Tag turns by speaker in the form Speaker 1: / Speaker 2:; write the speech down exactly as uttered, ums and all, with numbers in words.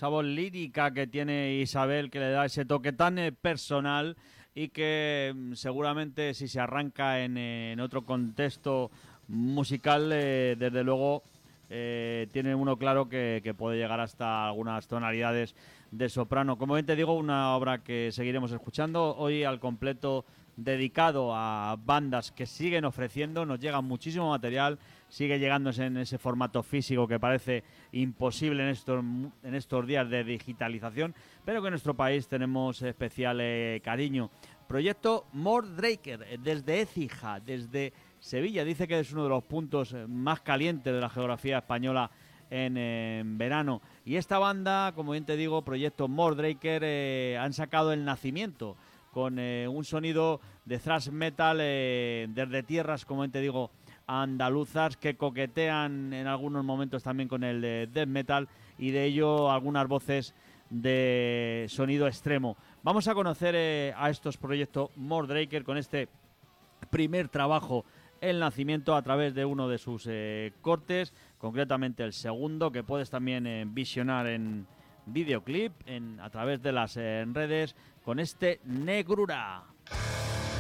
Speaker 1: esa voz lírica que tiene Isabel, que le da ese toque tan eh, personal y que mm, seguramente si se arranca en, eh, en otro contexto musical, eh, desde luego eh, tiene uno claro que, que puede llegar hasta algunas tonalidades de soprano. Como bien te digo, una obra que seguiremos escuchando hoy al completo, dedicado a bandas que siguen ofreciendo, nos llega muchísimo material, sigue llegándose en ese formato físico que parece imposible en estos, en estos días de digitalización, pero que en nuestro país tenemos especial eh, cariño. Proyecto Mordraker, desde Écija, desde Sevilla, dice que es uno de los puntos más calientes de la geografía española en, en verano. Y esta banda, como bien te digo, Proyecto Mordraker, eh, han sacado El Nacimiento, con eh, un sonido de thrash metal eh, desde tierras, como te digo, andaluzas, que coquetean en algunos momentos también con el de death metal, y de ello algunas voces de sonido extremo. Vamos a conocer eh, a estos proyectos Mordraker con este primer trabajo, El Nacimiento, a través de uno de sus eh, cortes, concretamente el segundo, que puedes también eh, visionar en videoclip en, a través de las eh, redes, con este Negrura.